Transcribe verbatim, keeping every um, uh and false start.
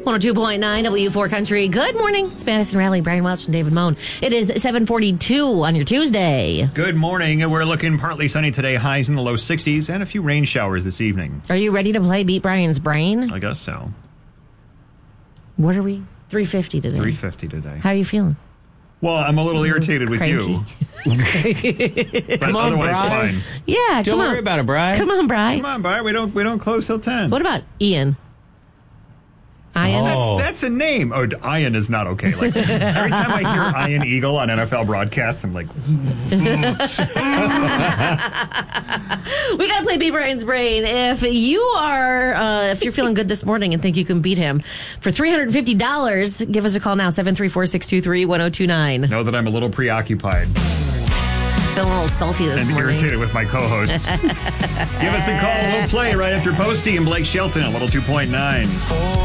one oh two point nine W four Country. Good morning. It's Madison Riley, Brian Welch, and David Moan. It is seven forty-two on your Tuesday. Good morning. We're looking partly sunny today, highs in the low sixties, and a few rain showers this evening. Are you ready to play Beat Brian's Brain? I guess so. What are we? three fifty today. three fifty today. How are you feeling? Well, I'm a little irritated with Cranky. you. But Come on, otherwise, Brian. fine. Yeah, Don't come worry on. about it, Brian. Come on, Brian. Come on, Brian. We don't, we don't close till ten. What about Ian? Ian? Oh. That's, that's a name. Oh, Ian is not okay. Like every time I hear Ian Eagle on N F L broadcasts, I'm like, We got to play Beat Brian's Brain. If you are, uh, if you're feeling good this morning and think you can beat him for three hundred fifty dollars, give us a call now, seven three four, six two three, one oh two nine. know that I'm a little preoccupied Feeling a little salty this and morning. irritated with my co-host. Give us a call. We'll play right after Posty and Blake Shelton at Little two point nine.